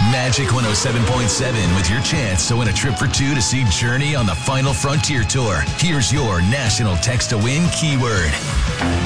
Magic 107.7 with your chance to win a trip for two to see Journey on the Final Frontier Tour. Here's your national text to win keyword.